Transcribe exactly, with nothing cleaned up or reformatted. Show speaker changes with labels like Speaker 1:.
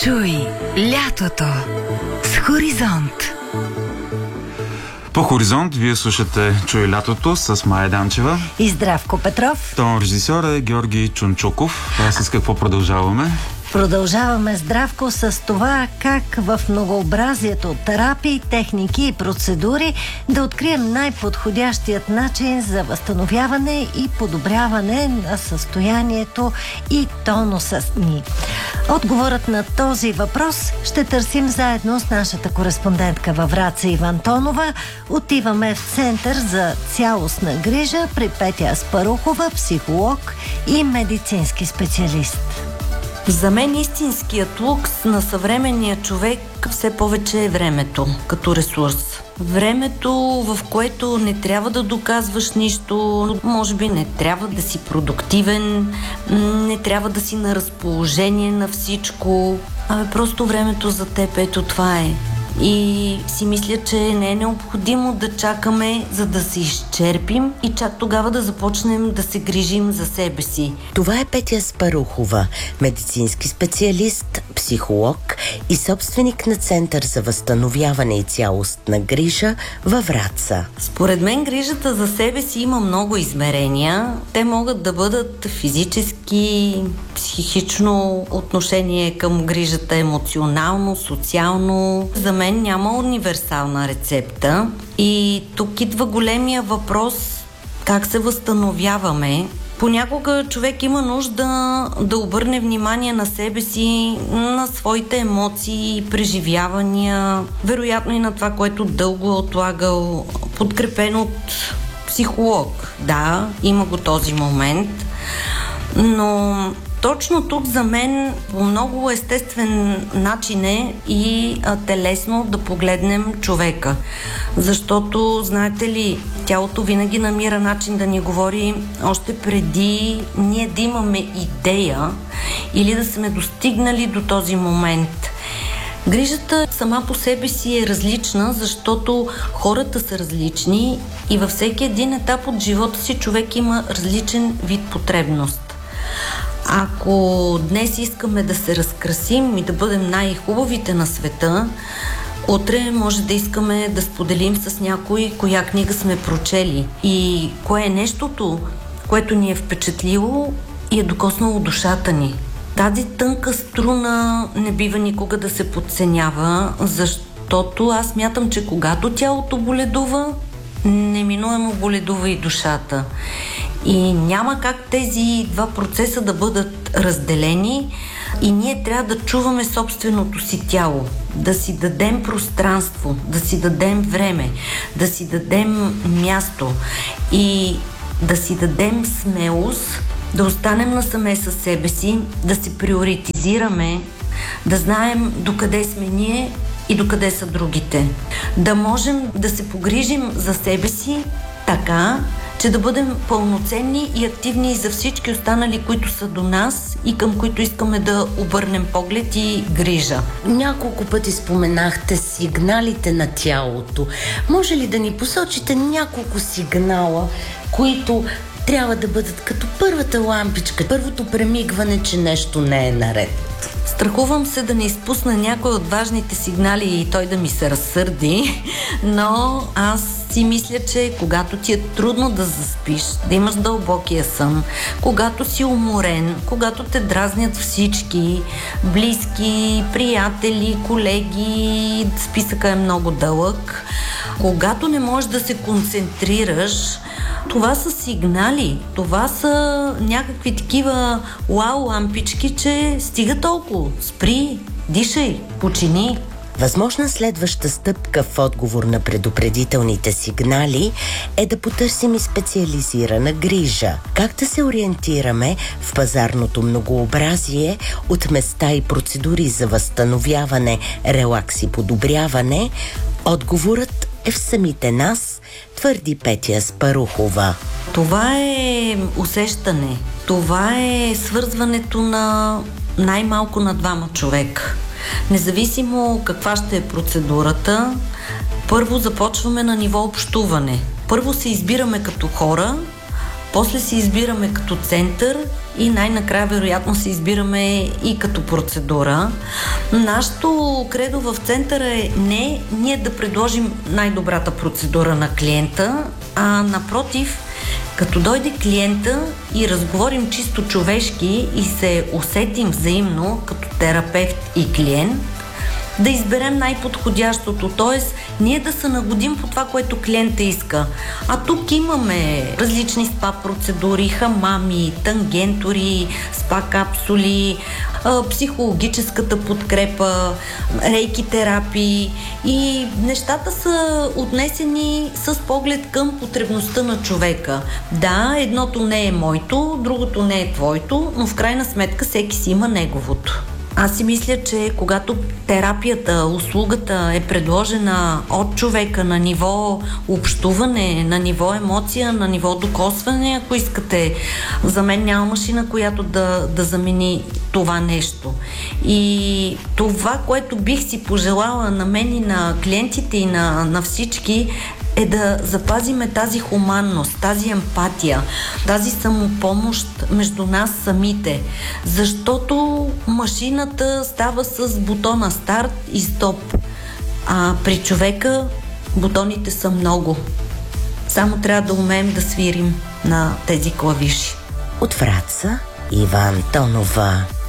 Speaker 1: Чуй лятото с Хоризонт.
Speaker 2: По Хоризонт вие слушате Чуй лятото с Майя Данчева
Speaker 3: и Здравко Петров.
Speaker 2: Тон режисьор е Георги Чунчуков. А с какво продължаваме?
Speaker 3: Продължаваме, Здравко, с това как в многообразието терапии, техники и процедури да открием най-подходящият начин за възстановяване и подобряване на състоянието и тонуса ни. Отговорът на този въпрос ще търсим заедно с нашата кореспондентка във Враца Иван Тонова. Отиваме в Център за цялостна грижа при Петя Аспарухова, психолог и медицински специалист.
Speaker 4: За мен истинският лукс на съвременния човек все повече е времето като ресурс. Времето, в което не трябва да доказваш нищо, може би не трябва да си продуктивен, не трябва да си на разположение на всичко, а просто времето за теб, ето това е. И си мисля, че не е необходимо да чакаме, за да се изчерпим и чак тогава да започнем да се грижим за себе си.
Speaker 5: Това е Петя Аспарухова, медицински специалист, психолог и собственик на Център за възстановяване и цялостна грижа във Враца.
Speaker 4: Според мен грижата за себе си има много измерения. Те могат да бъдат физически, психично отношение към грижата, емоционално, социално. За мен няма универсална рецепта и тук идва големия въпрос как се възстановяваме. Понякога човек има нужда да обърне внимание на себе си, на своите емоции, преживявания, вероятно и на това, което дълго е отлагал, подкрепен от психолог. Да, има го този момент, но точно тук за мен по много естествен начин е и а, телесно да погледнем човека. Защото, знаете ли, тялото винаги намира начин да ни говори още преди ние да имаме идея или да сме достигнали до този момент. Грижата сама по себе си е различна, защото хората са различни и във всеки един етап от живота си човек има различен вид потребност. Ако днес искаме да се разкрасим и да бъдем най-хубавите на света, утре може да искаме да споделим с някой коя книга сме прочели и кое е нещото, което ни е впечатлило и е докоснало душата ни. Тази тънка струна не бива никога да се подценява, защото аз мятам, че когато тялото боледува, неминуемо боледува и душата. И няма как тези два процеса да бъдат разделени и ние трябва да чуваме собственото си тяло, да си дадем пространство, да си дадем време, да си дадем място и да си дадем смелост, да останем насаме със себе си, да се приоритизираме, да знаем докъде сме ние и докъде са другите. Да можем да се погрижим за себе си така, че да бъдем пълноценни и активни за всички останали, които са до нас и към които искаме да обърнем поглед и грижа.
Speaker 5: Няколко пъти споменахте сигналите на тялото. Може ли да ни посочите няколко сигнала, които трябва да бъдат като първата лампичка, първото премигване, че нещо не е наред?
Speaker 4: Страхувам се да не изпусна някой от важните сигнали и той да ми се разсърди, но аз си мисля, че когато ти е трудно да заспиш, да имаш дълбокия сън, когато си уморен, когато те дразнят всички, близки, приятели, колеги, списъка е много дълъг, когато не можеш да се концентрираш, това са сигнали, това са някакви такива уау лампички, че стига толкова, спри, дишай, почини.
Speaker 5: Възможна следваща стъпка в отговор на предупредителните сигнали е да потърсим и специализирана грижа. Как да се ориентираме в пазарното многообразие от места и процедури за възстановяване, релакс и подобряване? Отговорът е в самите нас, твърди Петя Аспарухова.
Speaker 4: Това е усещане, това е свързването на най-малко на двама човека. Независимо каква ще е процедурата, първо започваме на ниво общуване. Първо се избираме като хора, после се избираме като център и най-накрая вероятно се избираме и като процедура. Нашето кредо в центъра е не ние да предложим най-добрата процедура на клиента, а напротив, като дойде клиента и разговорим чисто човешки и се усетим взаимно като терапевт и клиент, да изберем най-подходящото, т.е. ние да се нагодим по това, което клиента иска. А тук имаме различни спа процедури, хамами, тангентори, спа капсули, психологическата подкрепа, рейки терапии и нещата са отнесени с поглед към потребността на човека. Да, едното не е моето, другото не е твоето, но в крайна сметка всеки си има неговото. Аз си мисля, че когато терапията, услугата е предложена от човека на ниво общуване, на ниво емоция, на ниво докосване, ако искате, за мен няма машина, която да, да замени това нещо. И това, което бих си пожелала на мен и на клиентите и на, на всички, е да запазиме тази хуманност, тази емпатия, тази самопомощ между нас самите. Защото машината става с бутона старт и стоп. А при човека бутоните са много. Само трябва да умеем да свирим на тези клавиши.
Speaker 5: От Враца Ива Антонова.